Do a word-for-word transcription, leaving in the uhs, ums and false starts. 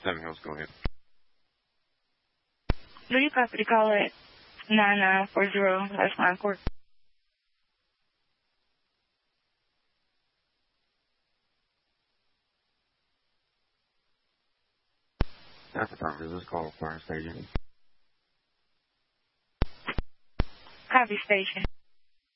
Seven Hills, go ahead. Do you copy the call at nine nine four zero, last line court? That's affirmative. This call requires staging. Copy station.